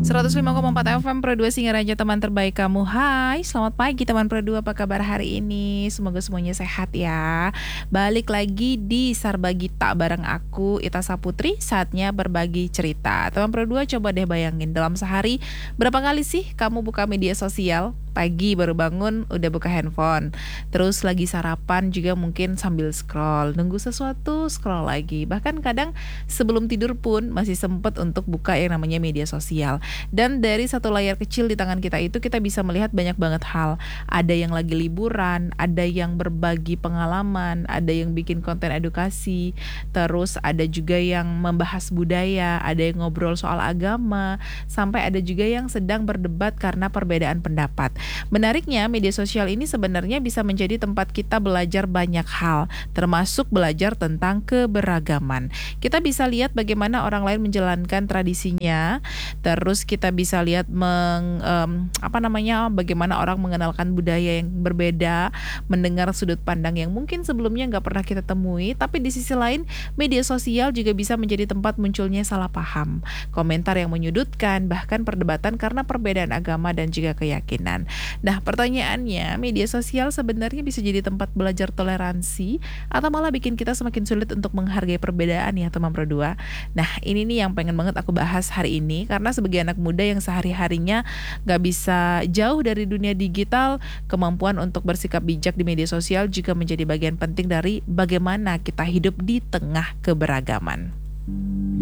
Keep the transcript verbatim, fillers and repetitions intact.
seratus lima koma empat F M Pro dua Singaraja, teman terbaik kamu. Hai, selamat pagi teman Pro dua, apa kabar hari ini? Semoga semuanya sehat ya. Balik lagi di Sarbagita bareng aku, Ita Saputri. Saatnya berbagi cerita. Teman Pro dua, coba deh bayangin dalam sehari berapa kali sih kamu buka media sosial? Pagi baru bangun udah buka handphone, terus lagi sarapan juga mungkin sambil scroll, nunggu sesuatu scroll lagi, bahkan kadang sebelum tidur pun masih sempet untuk buka yang namanya media sosial. Dan dari satu layar kecil di tangan kita itu kita bisa melihat banyak banget hal. Ada yang lagi liburan, ada yang berbagi pengalaman, ada yang bikin konten edukasi, terus ada juga yang membahas budaya, ada yang ngobrol soal agama, sampai ada juga yang sedang berdebat karena perbedaan pendapat. Menariknya, media sosial ini sebenarnya bisa menjadi tempat kita belajar banyak hal, termasuk belajar tentang keberagaman. Kita bisa lihat bagaimana orang lain menjalankan tradisinya, terus kita bisa lihat meng, um, apa namanya, bagaimana orang mengenalkan budaya yang berbeda, mendengar sudut pandang yang mungkin sebelumnya nggak pernah kita temui. Tapi di sisi lain, media sosial juga bisa menjadi tempat munculnya salah paham, komentar yang menyudutkan, bahkan perdebatan karena perbedaan agama dan juga keyakinan. Nah, pertanyaannya, media sosial sebenarnya bisa jadi tempat belajar toleransi atau malah bikin kita semakin sulit untuk menghargai perbedaan ya teman Pro dua. Nah, ini nih yang pengen banget aku bahas hari ini, karena sebagai anak muda yang sehari-harinya gak bisa jauh dari dunia digital, kemampuan untuk bersikap bijak di media sosial juga menjadi bagian penting dari bagaimana kita hidup di tengah keberagaman.